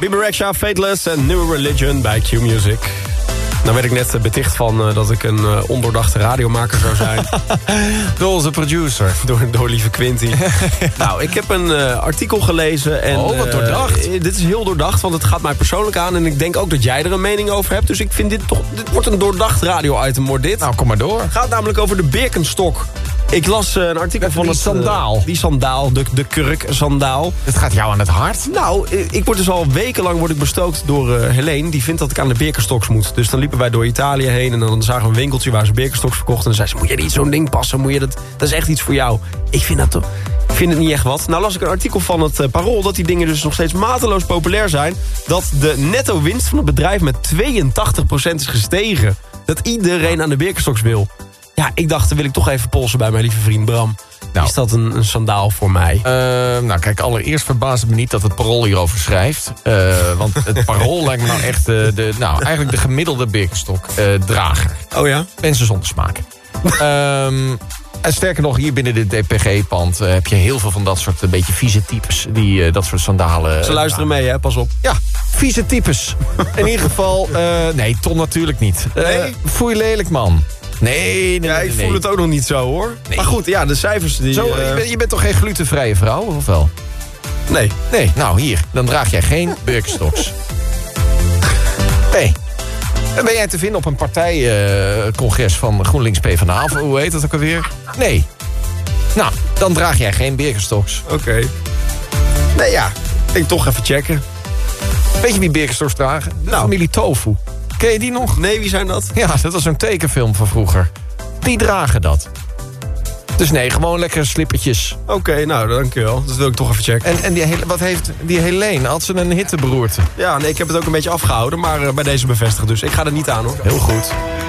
Bebe Rexha, Fateless en New Religion bij Q-Music. Nou werd ik net beticht van dat ik een ondoordachte radiomaker zou zijn. Door onze producer. Door lieve Quinty. Nou, ik heb een artikel gelezen. En, wat doordacht. Dit is heel doordacht, want het gaat mij persoonlijk aan. En ik denk ook dat jij er een mening over hebt. Dus ik vind dit wordt een doordacht radio-item, wordt dit. Nou, kom maar door. Het gaat namelijk over de Birkenstock. Ik las een artikel van die sandaal. Die sandaal, de kurksandaal. Het gaat jou aan het hart. Nou, ik word dus al wekenlang bestookt door Helene. Die vindt dat ik aan de Birkenstocks moet. Dus dan liepen wij door Italië heen en dan zagen we een winkeltje waar ze Birkenstocks verkochten. En dan zei ze, moet je niet zo'n ding passen? Dat is echt iets voor jou. Ik vind het niet echt wat. Nou las ik een artikel van het Parool dat die dingen dus nog steeds mateloos populair zijn. Dat de netto winst van het bedrijf met 82% is gestegen. Dat iedereen aan de Birkenstocks wil. Ja, ik dacht, dan wil ik toch even polsen bij mijn lieve vriend Bram. Nou, is dat een sandaal voor mij? Nou, kijk, allereerst verbaast het me niet dat het Parool hierover schrijft. Want het Parool lijkt me nou echt eigenlijk de gemiddelde Birkenstock-drager. Oh ja? Mensen zonder smaak. En sterker nog, hier binnen dit DPG-pand heb je heel veel van dat soort een beetje vieze types die dat soort sandalen... Ze luisteren mee, hè? Pas op. Ja, vieze types. In ieder geval, nee, Ton natuurlijk niet. Nee? Foei lelijk, man. Nee. Ja, ik voel het ook nog niet zo, hoor. Nee. Maar goed, ja, de cijfers die... Zo, je bent toch geen glutenvrije vrouw, of wel? Nee. Nee, nou hier, dan draag jij geen Birkenstocks. Nee. Ben jij te vinden op een partijcongres van GroenLinks PvdA? Of hoe heet dat ook alweer? Nee. Nou, dan draag jij geen Birkenstocks. Oké. Nee, ja. Ik denk toch even checken. Weet je wie Birkenstocks dragen? De familie Tofu. Ken je die nog? Nee, wie zijn dat? Ja, dat was zo'n tekenfilm van vroeger. Die dragen dat. Dus nee, gewoon lekker slippertjes. Oké, nou, dankjewel. Dat wil ik toch even checken. En wat heeft die Helene? Had ze een hitteberoerte? Ja, nee, ik heb het ook een beetje afgehouden, maar bij deze bevestigd. Dus ik ga er niet aan, hoor. Heel goed.